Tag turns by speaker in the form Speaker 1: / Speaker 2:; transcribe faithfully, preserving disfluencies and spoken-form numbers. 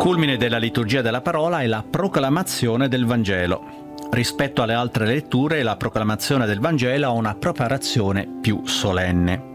Speaker 1: culmine della liturgia della parola è la proclamazione del Vangelo. Rispetto alle altre letture, la proclamazione del Vangelo ha una preparazione più solenne.